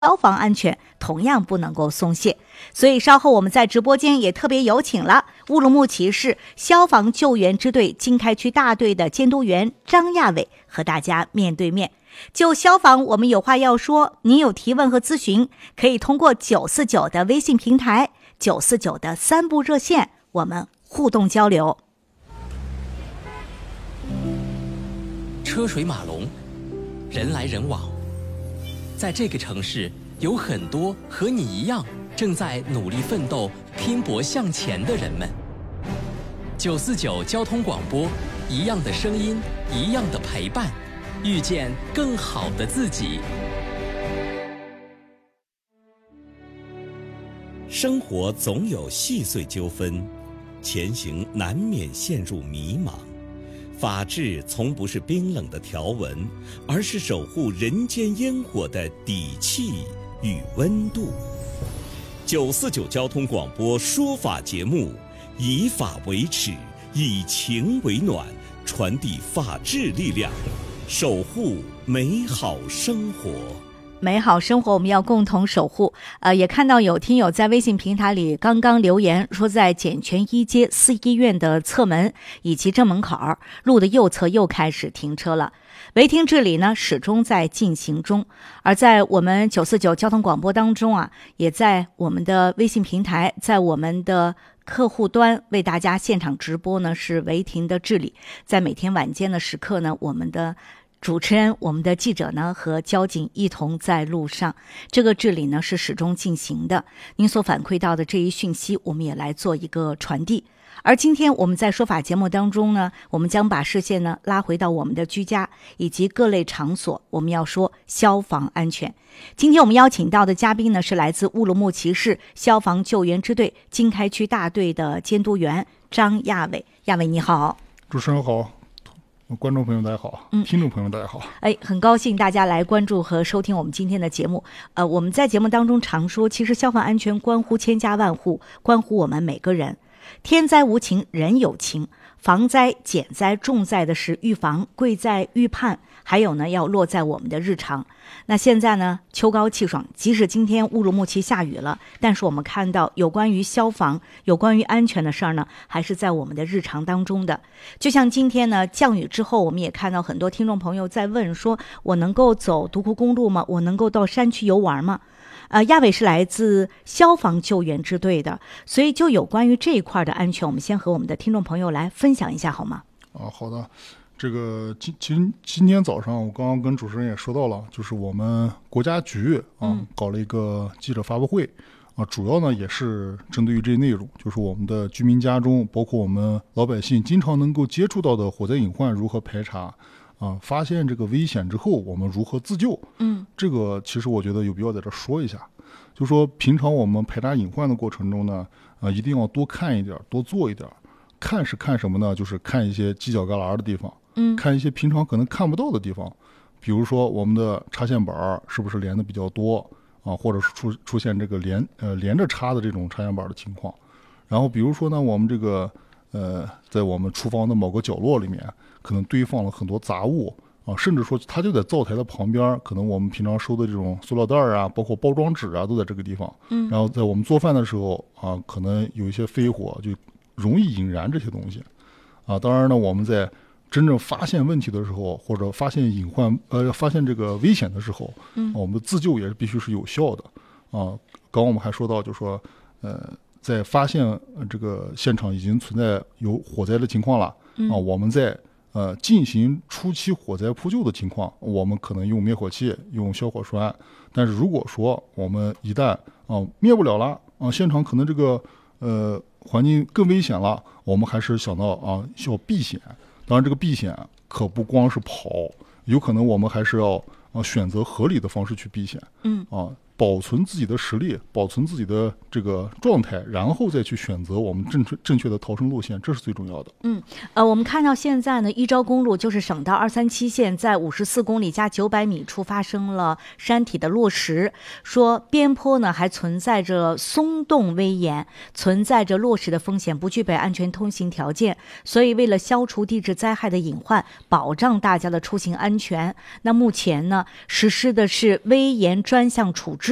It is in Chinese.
消防安全同样不能够松懈，所以稍后我们在直播间也特别有请了乌鲁木齐市消防救援支队经开区大队的监督员张亚伟和大家面对面就消防我们有话要说。您有提问和咨询，可以通过949的微信平台、949的3部热线，我们互动交流。 车水马龙，人来人往，在这个城市有很多和你一样正在努力奋斗拼搏向前的人们。949交通广播，一样的声音，一样的陪伴，遇见更好的自己。 生活总有细碎纠纷，前行难免陷入迷茫。法治从不是冰冷的条文，而是守护人间烟火的底气与温度。949交通广播说法节目，以法为尺，以情为暖，传递法治力量，守护美好生活。 美好生活我们要共同守护。也看到有听友在微信平台里刚刚留言说，在简泉一街4医院的侧门以及正门口路的右侧又开始停车了，违停治理呢始终在进行中。而在我们949交通广播当中也在我们的微信平台，在我们的客户端为大家现场直播呢是违停的治理。在每天晚间的时刻呢，我们的主持人、我们的记者呢和交警一同在路上，这个治理呢是始终进行的。您所反馈到的这一讯息，我们也来做一个传递。而今天我们在说法节目当中呢，我们将把视线呢拉回到我们的居家以及各类场所，我们要说消防安全。今天我们邀请到的嘉宾呢是来自乌鲁木齐市消防救援支队经开区大队的监督员张亚伟。亚伟你好。 主持人好，观众朋友大家好，听众朋友大家好。 很高兴大家来关注和收听我们今天的节目。我们在节目当中常说，其实消防安全关乎千家万户，关乎我们每个人。天灾无情人有情，防灾减灾重在的是预防，贵在预判，还有呢要落在我们的日常。那现在呢秋高气爽，即使今天乌鲁木齐下雨了，但是我们看到有关于消防、有关于安全的事儿呢，还是在我们的日常当中的。就像今天呢降雨之后，我们也看到很多听众朋友在问说，我能够走独库公路吗？我能够到山区游玩吗？亚伟是来自消防救援支队的，所以就有关于这一块的安全，我们先和我们的听众朋友来分享一下好吗？ 好的。这个今天早上我刚刚跟主持人也说到了，就是我们国家局搞了一个记者发布会主要呢也是针对于这内容，就是我们的居民家中，包括我们老百姓经常能够接触到的火灾隐患如何排查发现这个危险之后我们如何自救。这个其实我觉得有必要在这说一下，就说平常我们排查隐患的过程中呢一定要多看一点，多做一点。看是看什么呢？就是看一些犄角旮旯的地方，看一些平常可能看不到的地方，比如说我们的插线板是不是连的比较多或者是出现这个连着插的这种插线板的情况。然后比如说呢，我们这个在我们厨房的某个角落里面可能堆放了很多杂物甚至说它就在灶台的旁边，可能我们平常收的这种塑料袋包括包装纸都在这个地方。然后在我们做饭的时候可能有一些飞火就容易引燃这些东西当然呢，我们在真正发现问题的时候，或者发现隐患发现这个危险的时候我们的自救也是必须是有效的刚我们还说到，就说在发现这个现场已经存在有火灾的情况了我们在进行初期火灾扑救的情况，我们可能用灭火器、用消火栓。但是如果说我们一旦灭不了了现场可能这个环境更危险了，我们还是想到需要避险。当然这个避险可不光是跑，有可能我们还是要选择合理的方式去避险保存自己的实力，保存自己的这个状态，然后再去选择我们正确的逃生路线，这是最重要的。 我们看到现在呢，一招公路就是省道237线在54公里加900米处发生了山体的落石，说边坡呢还存在着松动危岩，存在着落石的风险，不具备安全通行条件。所以为了消除地质灾害的隐患，保障大家的出行安全，那目前呢实施的是危岩专项处置。